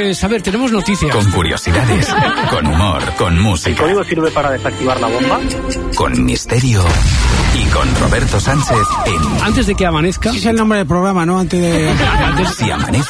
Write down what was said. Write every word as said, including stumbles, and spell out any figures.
Pues, a ver, tenemos noticias. Con curiosidades, con humor, con música. ¿El código sirve para desactivar la bomba? Con misterio y con Roberto Sánchez en... Antes de que amanezca... Ese es el nombre del programa, ¿no? Antes de... Si amanece...